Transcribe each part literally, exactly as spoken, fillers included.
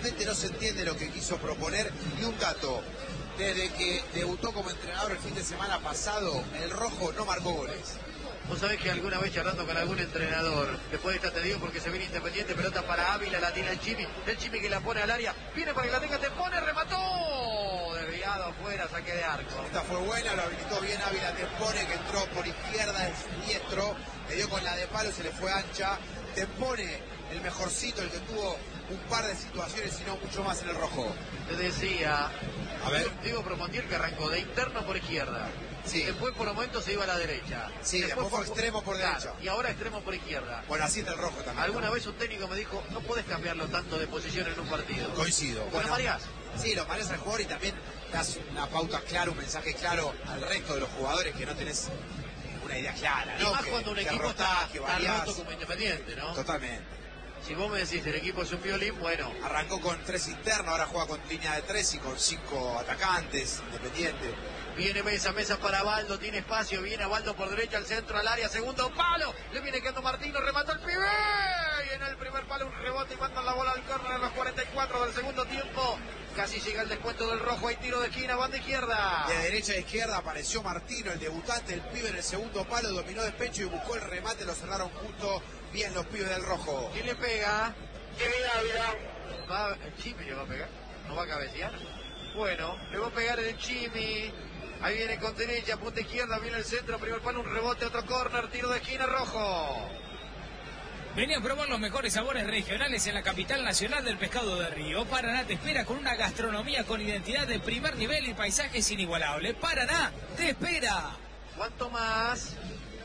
realmente no se entiende lo que quiso proponer. Y un dato, desde que debutó como entrenador el fin de semana pasado, el rojo no marcó goles. Vos sabés que alguna vez charlando con algún entrenador, después de esta te digo porque se viene Independiente, pelota para Ávila, la tiene el Chimi, el Chimi que la pone al área, viene para que la tenga, te pone, remató, desviado afuera, saque de arco. Esta fue buena, lo habilitó bien Ávila, te pone que entró por izquierda, es diestro, le dio con la de palo, se le fue ancha, te pone el mejorcito, el que tuvo un par de situaciones y no mucho más en el rojo. Te decía, a ver, Diego Promontier que arrancó de interno por izquierda. Sí. Después por momentos se iba a la derecha. Sí, después, después fue extremo por claro, derecha. Y ahora extremo por izquierda. Bueno, así está el rojo también. Alguna vez un técnico me dijo, no podés cambiarlo tanto de posición en un partido. Coincido. ¿Lo bueno, mareás? Sí, lo mareás al jugador y también das una pauta clara, un mensaje claro al resto de los jugadores que no tenés una idea clara, y ¿no? más que, cuando un que equipo rotás, está, que está roto como Independiente, ¿no? Totalmente. Si vos me decís el equipo es un violín, bueno. Arrancó con tres internos, ahora juega con línea de tres y con cinco atacantes, Independiente. Viene Mesa, Mesa para Baldo, tiene espacio, viene a Baldo por derecha, al centro, al área, segundo palo, le viene quedando Martino, remató el pibe, y en el primer palo un rebote y mandan la bola al córner a los cuarenta y cuatro del segundo tiempo, casi llega el descuento del rojo, hay tiro de esquina, banda izquierda. De derecha a izquierda apareció Martino, el debutante, el pibe en el segundo palo, dominó de pecho y buscó el remate, lo cerraron justo, bien los pibes del rojo. ¿Quién le pega? Chimi Ávila. Va, el Chimi le va a pegar, no va a cabecear. Bueno, le va a pegar el Chimi. Ahí viene con derecha, punta izquierda, viene el centro, primer palo, un rebote, otro córner, tiro de esquina, rojo. Vení a probar los mejores sabores regionales en la capital nacional del pescado de río. Paraná te espera con una gastronomía con identidad de primer nivel y paisajes inigualables. Paraná te espera. ¿Cuánto más?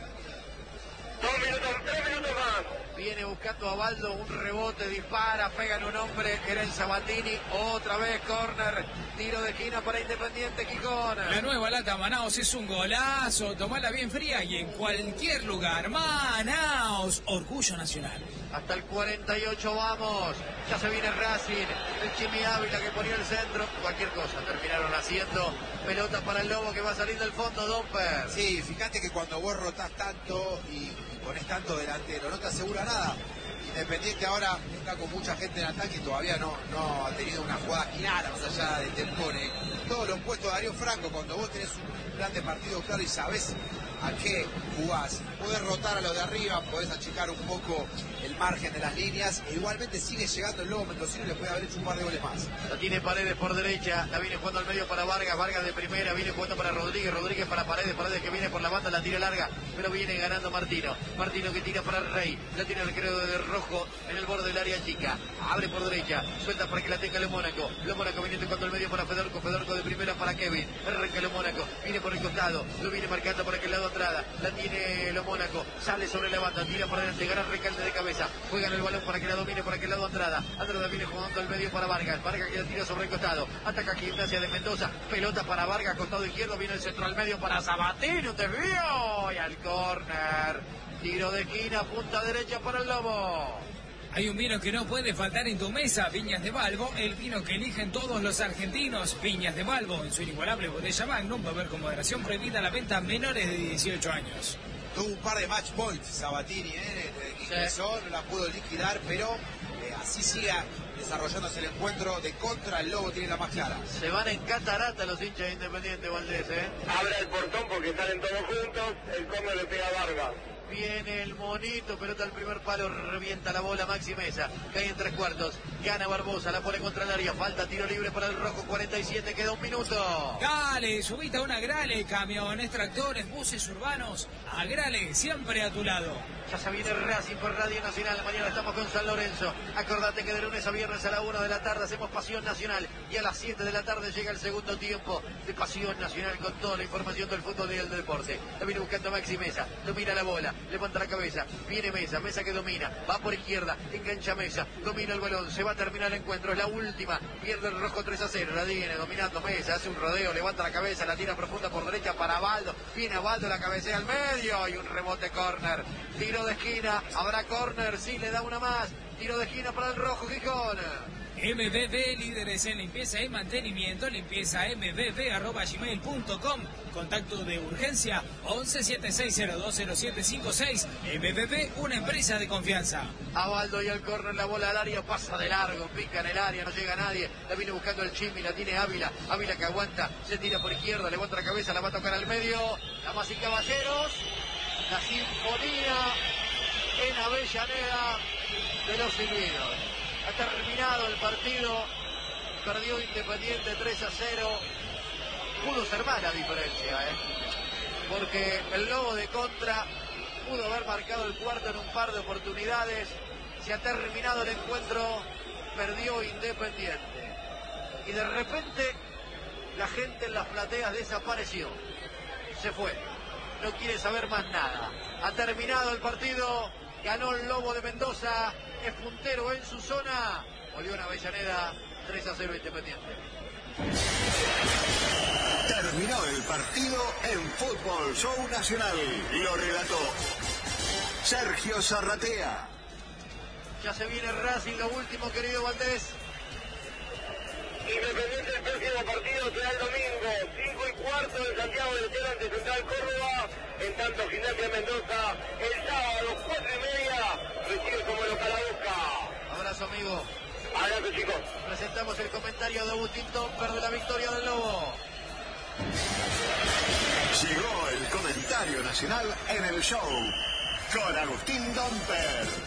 Dos minutos, tres minutos más. Viene buscando a Baldo, un rebote, dispara, pega en un hombre, era el Sabatini, otra vez córner, tiro de esquina para Independiente Gijón. La nueva lata Manaos es un golazo, tomala bien fría y en cualquier lugar. Manaos, orgullo nacional. Hasta el cuarenta y ocho vamos, ya se viene Racing, el Chimi Ávila que ponía el centro, cualquier cosa terminaron haciendo, pelota para el Lobo que va a salir del fondo, Domper. Sí, fíjate que cuando vos rotás tanto y pones tanto delantero, no te asegura nada. Independiente ahora está con mucha gente en ataque y todavía no, no ha tenido una jugada clara más allá de Tempone. Todos los puestos de Darío Franco, cuando vos tenés un plan de partido claro y sabés a qué jugás, podés rotar a los de arriba, podés achicar un poco el margen de las líneas e igualmente sigue llegando el Lobo Mendocino y le puede haber hecho un par de goles más. La tiene Paredes por derecha, la viene jugando al medio para Vargas, Vargas de primera, viene jugando para Rodríguez, Rodríguez para Paredes, Paredes que viene por la banda, la tira larga, pero viene ganando Martino, Martino que tira para el Rey, la tiene el creo de rojo en el borde del área chica, abre por derecha, suelta para que la tenga Lo Mónaco, Lo Mónaco viene tocando el medio para Fedorco, Fedorco de primera para Kevin, arranca Lo Mónaco, viene por el costado, lo viene marcando por aquel lado Andrada, la tiene Lo Mónaco, sale sobre la banda, tira para adelante, gana recalde de cabeza, juegan el balón para que la domine por aquel lado Andrada, Andrada viene jugando al medio para Vargas, Vargas que la tira sobre el costado, ataca Gimnasia de Mendoza, pelota para Vargas, costado izquierdo, viene el centro al medio para Sabatini, un desvío y al córner, tiro de esquina, punta derecha para el Lobo. Hay un vino que no puede faltar en tu mesa, Viñas de Balbo, el vino que eligen todos los argentinos. Viñas de Balbo, en su inigualable botella Magnum, beber con moderación, prohibida la venta a menores de dieciocho años. Tuvo un par de match points Sabatini, ¿eh? Ingresó, no la pudo liquidar, pero eh, así sigue desarrollándose el encuentro de contra, el Lobo tiene la más clara. Se van en catarata los hinchas de Independiente, Valdés, ¿eh? Abre el portón porque salen todos juntos, el córner le pega a Vargas. Viene el monito, pelota al primer palo, revienta la bola Maxi Mesa, cae en tres cuartos, gana Barbosa, la pone contra el área, falta tiro libre para el rojo, cuarenta y siete, queda un minuto. Dale, subite a una Grale, camiones, tractores, buses urbanos, a Grale, siempre a tu lado. Ya se viene Racing por Radio Nacional, mañana estamos con San Lorenzo, acordate que de lunes a viernes a la una de la tarde hacemos Pasión Nacional y a las siete de la tarde llega el segundo tiempo de Pasión Nacional con toda la información del fútbol y del deporte. La viene buscando Maxi Mesa, domina la bola, levanta la cabeza, viene Mesa, Mesa que domina, va por izquierda, engancha Mesa, domina el balón, se va a terminar el encuentro, es la última, pierde el rojo tres a cero, la viene dominando Mesa, hace un rodeo, levanta la cabeza, la tira profunda por derecha para Baldo, viene a Baldo, la cabecea al medio y un rebote córner, tiro de esquina, habrá córner, sí, le da una más, tiro de esquina para el rojo Gijón. M B B, líderes en limpieza y mantenimiento, limpieza m b b arroba gmail punto com, contacto de urgencia once siete seis cero dos cero siete cinco seis. M B B, una empresa de confianza. Abaldo y el córner, la bola al área, pasa de largo, pica en el área, no llega nadie, la viene buscando el Chimi, la tiene Ávila, Ávila que aguanta, se tira por izquierda, levanta la cabeza, la va a tocar al medio, damas y caballeros, la sinfonía en Avellaneda de los silbidos. Ha terminado el partido, perdió Independiente tres a cero, pudo ser más la diferencia, ¿eh? Porque el Lobo de contra pudo haber marcado el cuarto en un par de oportunidades. Se ha terminado el encuentro, perdió Independiente. Y de repente la gente en las plateas desapareció, se fue, no quiere saber más nada. Ha terminado el partido, ganó el Lobo de Mendoza, es puntero en su zona, volvió en Avellaneda, tres a cero Independiente. Terminó el partido en Fútbol Show Nacional. Lo relató Sergio Zarratea. Ya se viene Racing, lo último, querido Valdés. Independiente, el próximo partido será el domingo, cinco y cuarto en Santiago del Estero ante Central Córdoba. En tanto, Gimnasia Mendoza, el sábado, cuatro y media, recibe como local a Boca. Abrazo, amigo. Abrazo, chicos. Presentamos el comentario de Agustín Tomper de la victoria del Lobo. Llegó el comentario nacional en el show con Agustín Tomper.